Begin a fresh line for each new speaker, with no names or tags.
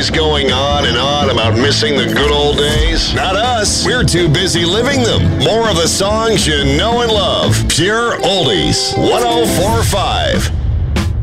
DJs going on and on about missing the good old days? Not us. We're too busy living them. More of the songs you know and love. Pure Oldies. 104.5.